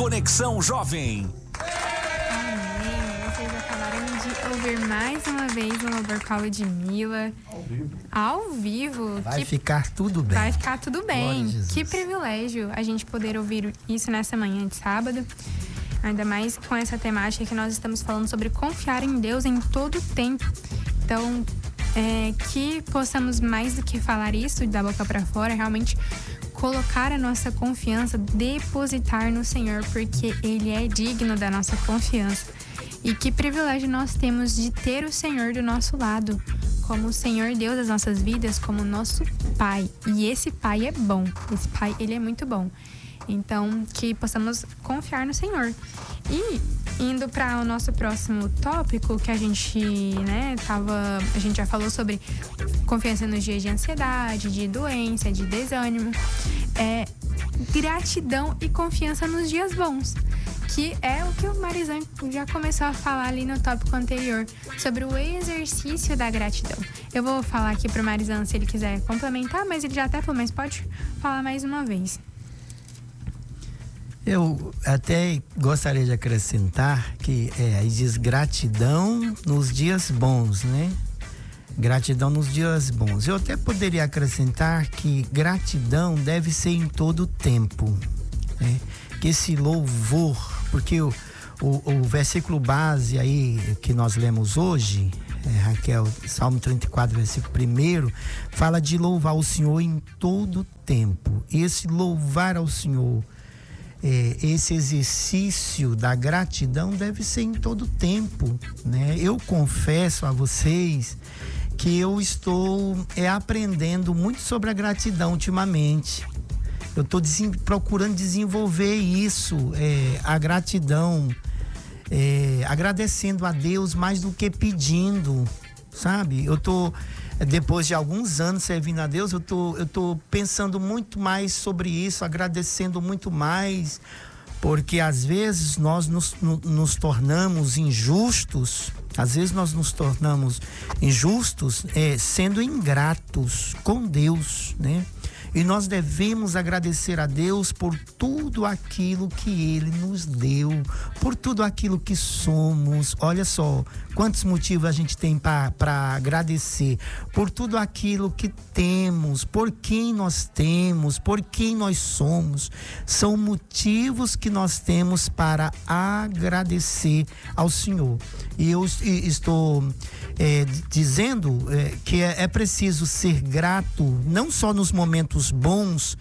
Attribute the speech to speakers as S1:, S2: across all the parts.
S1: Conexão Jovem.
S2: Amém. Vocês acabaram de ouvir mais uma vez o louvor com a Ludmilla. Ao vivo.
S3: Vai ficar tudo bem.
S2: Vai ficar tudo bem. Que privilégio a gente poder ouvir isso nessa manhã de sábado. Ainda mais com essa temática que nós estamos falando sobre confiar em Deus em todo o tempo. Então, que possamos mais do que falar isso da boca para fora, realmente colocar a nossa confiança, depositar no Senhor, porque Ele é digno da nossa confiança. E que privilégio nós temos de ter o Senhor do nosso lado, como o Senhor Deus das nossas vidas, como nosso Pai. E esse Pai é bom, esse Pai, Ele é muito bom. Então, que possamos confiar no Senhor. E indo para o nosso próximo tópico, que a gente já falou sobre confiança nos dias de ansiedade, de doença, de desânimo, gratidão e confiança nos dias bons, que é o que o Marizan já começou a falar ali no tópico anterior, sobre o exercício da gratidão. Eu vou falar aqui pro Marizan se ele quiser complementar, mas ele já até falou, mas pode falar mais uma vez.
S3: Eu até gostaria de acrescentar que diz gratidão nos dias bons, né? Gratidão nos dias bons. Eu até poderia acrescentar que gratidão deve ser em todo o tempo, né? Que esse louvor, porque o versículo base aí que nós lemos hoje, Raquel, Salmo 34, versículo 1, fala de louvar o Senhor em todo o tempo. E esse louvar ao Senhor, esse exercício da gratidão deve ser em todo o tempo, né? Eu confesso a vocês que eu estou aprendendo muito sobre a gratidão ultimamente. Eu estou procurando desenvolver isso, a gratidão, agradecendo a Deus mais do que pedindo, sabe? Eu estou, depois de alguns anos servindo a Deus, eu tô pensando muito mais sobre isso, agradecendo muito mais, porque às vezes nós nos tornamos injustos, sendo ingratos com Deus, né? E nós devemos agradecer a Deus por tudo aquilo que Ele nos deu, por tudo aquilo que somos. Olha só, quantos motivos a gente tem para agradecer. Por tudo aquilo que temos, por quem nós temos, por quem nós somos. São motivos que nós temos para agradecer ao Senhor. E eu estou dizendo que é preciso ser grato, não só nos momentos bons,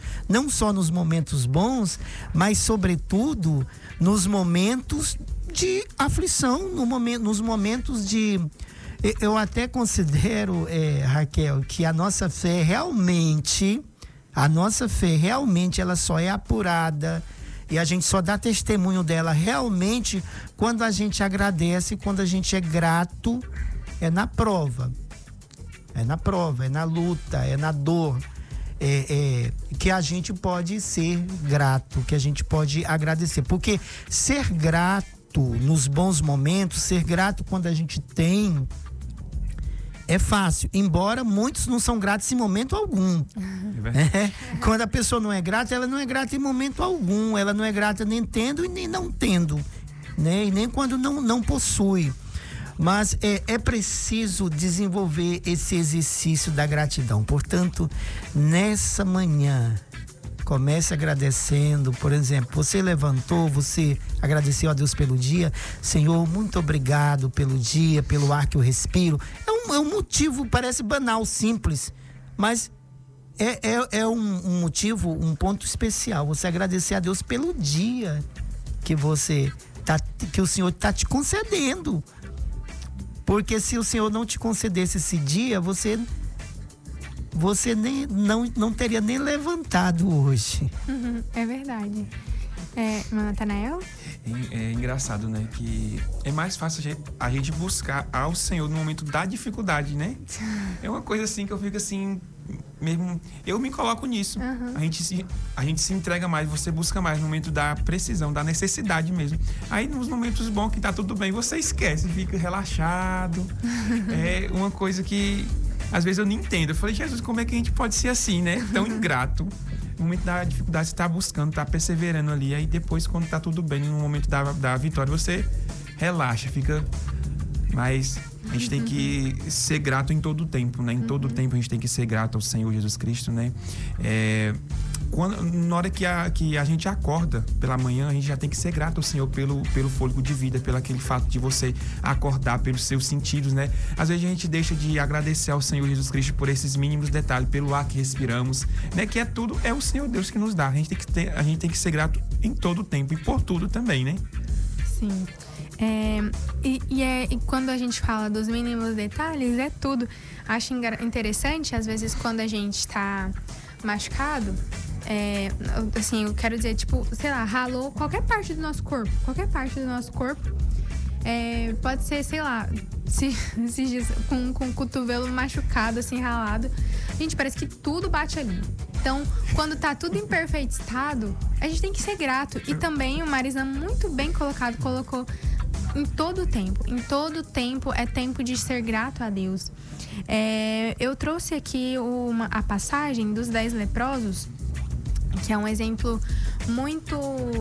S3: mas sobretudo nos momentos de aflição, nos momentos de... Eu até considero, Raquel, que a nossa fé realmente ela só é apurada e a gente só dá testemunho dela realmente quando a gente agradece, quando a gente é grato, na prova, na luta, na dor, que a gente pode ser grato, que a gente pode agradecer, porque ser grato nos bons momentos, ser grato quando a gente tem, é fácil, embora muitos não são gratos em momento algum. Quando a pessoa não é grata, ela não é grata em momento algum, ela não é grata nem tendo e nem não tendo, né? E nem quando não possui. Mas é preciso desenvolver esse exercício da gratidão. Portanto, nessa manhã, comece agradecendo. Por exemplo, você levantou, você agradeceu a Deus pelo dia. Senhor, muito obrigado pelo dia, pelo ar que eu respiro. É um motivo, parece banal, simples, mas é um motivo, um ponto especial. Você agradecer a Deus pelo dia que que o Senhor está te concedendo. Porque se o Senhor não te concedesse esse dia, você não teria nem levantado hoje.
S2: É verdade. Natanael?
S4: É engraçado, né? Que é mais fácil a gente buscar ao Senhor no momento da dificuldade, né? É uma coisa assim que eu fico assim, mesmo... Eu me coloco nisso. A gente se entrega mais, você busca mais no momento da precisão, da necessidade mesmo. Aí nos momentos bons que tá tudo bem, você esquece, fica relaxado. É uma coisa que às vezes eu não entendo. Eu falei, Jesus, como é que a gente pode ser assim, né? Tão ingrato. no momento da dificuldade você tá buscando, tá perseverando ali. Aí depois, quando tá tudo bem, no momento da vitória, você relaxa, fica... Mas a gente tem que ser grato em todo o tempo, né? Em todo o tempo a gente tem que ser grato ao Senhor Jesus Cristo, né? Na hora que a gente acorda pela manhã, a gente já tem que ser grato ao Senhor pelo fôlego de vida, pelo aquele fato de você acordar, pelos seus sentidos, né? Às vezes a gente deixa de agradecer ao Senhor Jesus Cristo por esses mínimos detalhes, pelo ar que respiramos, né? Que é o Senhor Deus que nos dá. A gente tem que ser grato em todo o tempo e por tudo também, né?
S2: Sim. E quando a gente fala dos mínimos detalhes, é tudo. Acho interessante, às vezes, quando a gente tá machucado, assim, eu quero dizer, tipo, sei lá, ralou qualquer parte do nosso corpo. Pode ser, sei lá, com o cotovelo machucado, assim, ralado. Gente, parece que tudo bate ali. Então, quando tá tudo em perfeito estado, a gente tem que ser grato. E também o Marizan, muito bem colocou em todo o tempo é tempo de ser grato a Deus. Eu trouxe aqui a passagem dos 10 leprosos, que é um exemplo muito...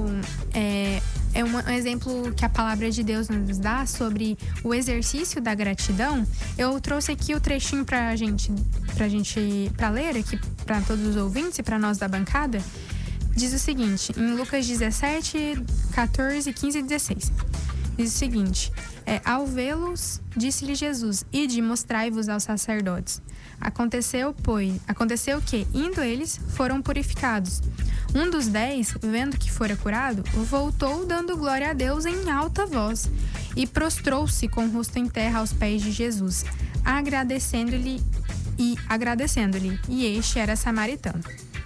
S2: um exemplo que a palavra de Deus nos dá sobre o exercício da gratidão. Eu trouxe aqui o trechinho pra ler aqui para todos os ouvintes e para nós da bancada. Diz o seguinte, em Lucas 17, 14, 15 e 16. Diz o seguinte: ao vê-los, disse-lhe Jesus: ide, mostrai-vos aos sacerdotes. Aconteceu que, indo eles, foram purificados. Um dos 10, vendo que fora curado, voltou dando glória a Deus em alta voz e prostrou-se com o rosto em terra aos pés de Jesus, agradecendo-lhe, e este era samaritano.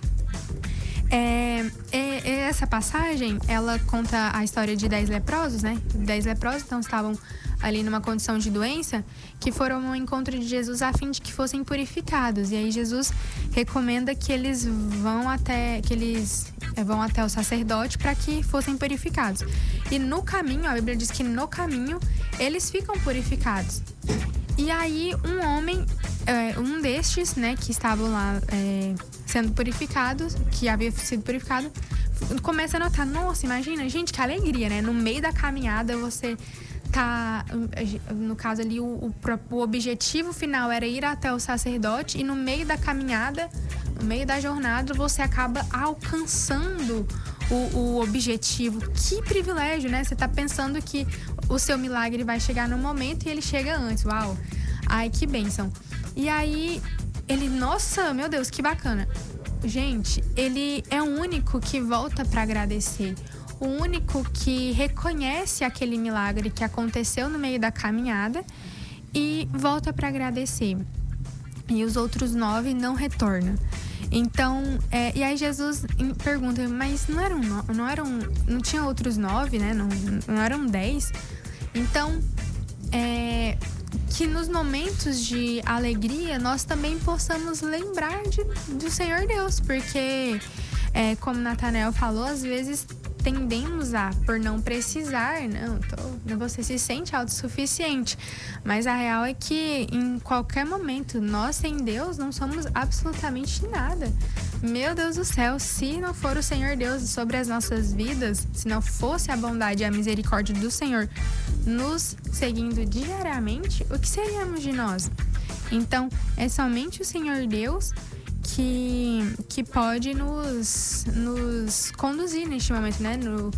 S2: Essa passagem, ela conta a história de 10 leprosos, né? 10 leprosos, então, estavam ali numa condição de doença, que foram ao encontro de Jesus a fim de que fossem purificados. E aí Jesus recomenda que eles vão até o sacerdote para que fossem purificados. E no caminho, a Bíblia diz que no caminho eles ficam purificados. E aí um homem, um destes, né, que estavam lá sendo purificados, que havia sido purificado, começa a notar, nossa, imagina, gente, que alegria, né? No meio da caminhada você tá, no caso ali, o objetivo final era ir até o sacerdote, e no meio da caminhada, no meio da jornada, você acaba alcançando o objetivo. Que privilégio, né? Você tá pensando que o seu milagre vai chegar no momento e ele chega antes. Uau! Ai, que bênção. E aí, ele, nossa, meu Deus, que bacana. Gente, ele é o único que volta para agradecer. O único que reconhece aquele milagre que aconteceu no meio da caminhada e volta para agradecer. E os outros 9 não retornam. Então, e aí Jesus pergunta, mas não tinha outros 9, né? Não eram 10? Então, que nos momentos de alegria nós também possamos lembrar do Senhor Deus, porque, como Natanael falou, às vezes tendemos por não precisar, você se sente autossuficiente, mas a real é que em qualquer momento, nós sem Deus não somos absolutamente nada. Meu Deus do céu, se não for o Senhor Deus sobre as nossas vidas, se não fosse a bondade e a misericórdia do Senhor nos seguindo diariamente, o que seríamos de nós? Então, é somente o Senhor Deus que pode nos conduzir neste momento, né?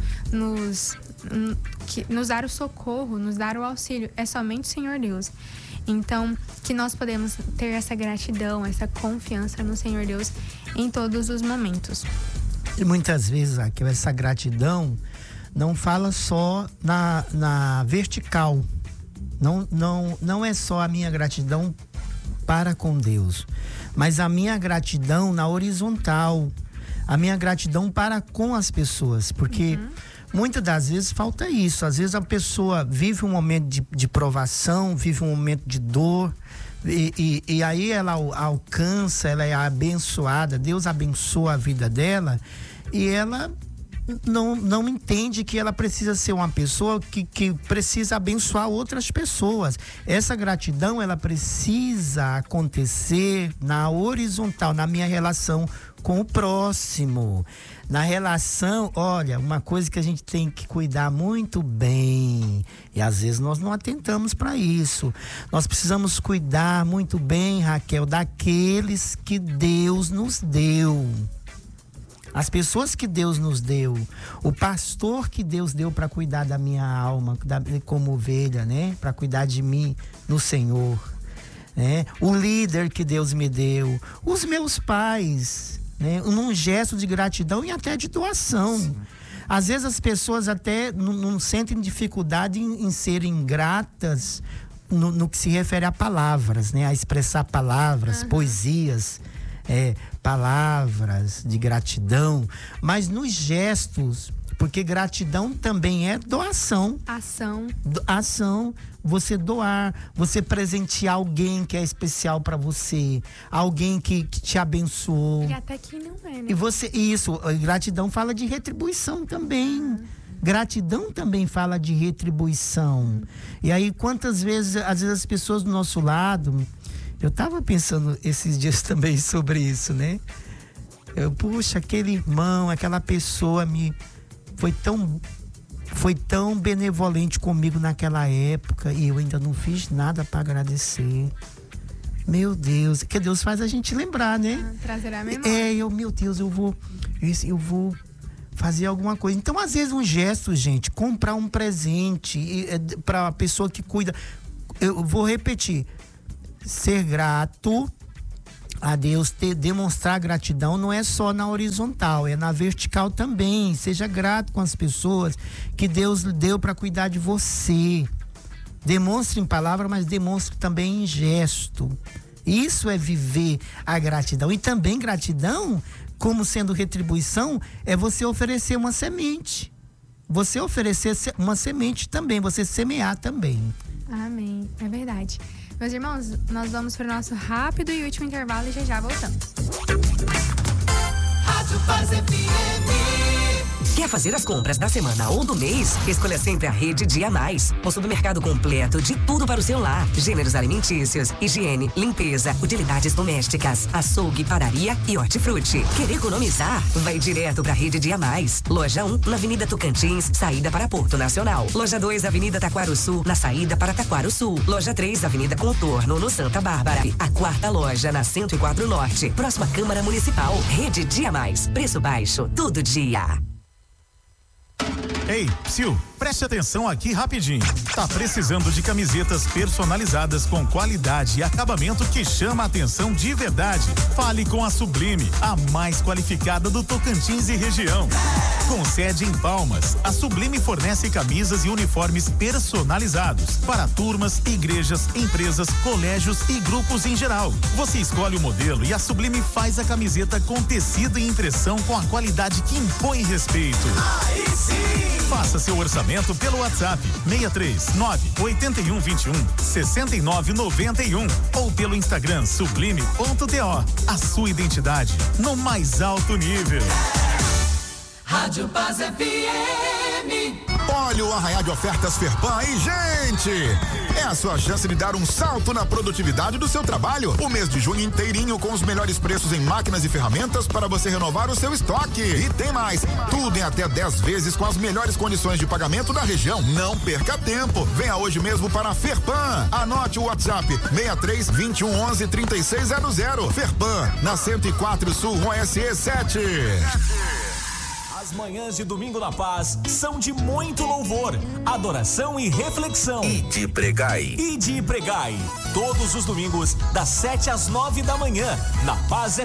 S2: Nos dar o socorro, nos dar o auxílio. É somente o Senhor Deus. Então, que nós podemos ter essa gratidão, essa confiança no Senhor Deus em todos os momentos.
S3: E muitas vezes, essa gratidão não fala só na vertical. Não é só a minha gratidão para com Deus, mas a minha gratidão na horizontal, a minha gratidão para com as pessoas, porque muitas das vezes falta isso. Às vezes a pessoa vive um momento de provação, vive um momento de dor, e aí ela alcança, ela é abençoada, Deus abençoa a vida dela, e ela não entende que ela precisa ser uma pessoa que precisa abençoar outras pessoas. Essa gratidão, ela precisa acontecer na horizontal, na minha relação com o próximo. Na relação, olha, uma coisa que a gente tem que cuidar muito bem, e às vezes nós não atentamos para isso. Nós precisamos cuidar muito bem, Raquel, daqueles que Deus nos deu. As pessoas que Deus nos deu, o pastor que Deus deu para cuidar da minha alma, como ovelha, né? Para cuidar de mim no Senhor, né? O líder que Deus me deu, os meus pais, né? Num gesto de gratidão e até de doação. Sim. Às vezes as pessoas até não sentem dificuldade em serem gratas no que se refere a palavras, né? A expressar palavras, poesias, palavras de gratidão, mas nos gestos, porque gratidão também é doação. Ação, você doar, você presentear alguém que é especial para você, alguém que te abençoou.
S2: E até que não é, né?
S3: Gratidão fala de retribuição também. Gratidão também fala de retribuição. E aí, quantas vezes, às vezes as pessoas do nosso lado, eu tava pensando esses dias também sobre isso, né? Puxa, aquele irmão, aquela pessoa foi tão benevolente comigo naquela época e eu ainda não fiz nada para agradecer. Meu Deus, que Deus faz a gente lembrar, né?
S2: Trazer a memória.
S3: Meu Deus, eu vou fazer alguma coisa. Então, às vezes, um gesto, gente, comprar um presente para a pessoa que cuida. Eu vou repetir. Ser grato a Deus, demonstrar gratidão não é só na horizontal, é na vertical também. Seja grato com as pessoas que Deus deu para cuidar de você. Demonstre em palavra, mas demonstre também em gesto. Isso é viver a gratidão. E também gratidão, como sendo retribuição, é você oferecer uma semente. Você oferecer uma semente também, você semear também.
S2: Amém, é verdade. Meus irmãos, nós vamos para o nosso rápido e último intervalo e já voltamos.
S1: Rádio Paz FM.
S5: Quer fazer as compras da semana ou do mês? Escolha sempre a Rede Dia Mais. O supermercado completo de tudo para o seu lar. Gêneros alimentícios, higiene, limpeza, utilidades domésticas, açougue, padaria e hortifruti. Quer economizar? Vai direto para a Rede Dia Mais. Loja 1, na Avenida Tocantins, saída para Porto Nacional. Loja 2, Avenida Taquaro Sul, na saída para Taquaro Sul. Loja 3, Avenida Contorno, no Santa Bárbara. A quarta loja, na 104 Norte, próxima Câmara Municipal. Rede Dia Mais. Preço baixo, todo dia.
S6: Ei, Psiu, preste atenção aqui rapidinho. Tá precisando de camisetas personalizadas com qualidade e acabamento que chama a atenção de verdade? Fale com a Sublime, a mais qualificada do Tocantins e região. Com sede em Palmas, a Sublime fornece camisas e uniformes personalizados para turmas, igrejas, empresas, colégios e grupos em geral. Você escolhe o modelo e a Sublime faz a camiseta com tecido e impressão com a qualidade que impõe respeito.
S1: Aí sim!
S6: Faça seu orçamento pelo WhatsApp 639-8121-6991 ou pelo Instagram sublime.to. A sua identidade no mais alto nível.
S1: Rádio Paz FM.
S7: Olha o arraial de ofertas Ferpan aí, gente! É a sua chance de dar um salto na produtividade do seu trabalho. O mês de junho inteirinho com os melhores preços em máquinas e ferramentas para você renovar o seu estoque. E tem mais, tudo em até 10 vezes com as melhores condições de pagamento da região. Não perca tempo. Venha hoje mesmo para a Ferpan. Anote o WhatsApp 63-2111-3600. Ferpan, na 104 Sul, OSE 7.
S8: As manhãs de Domingo na Paz são de muito louvor, adoração e reflexão.
S7: E de pregai.
S8: Todos os domingos, das 7 às 9 da manhã, na Paz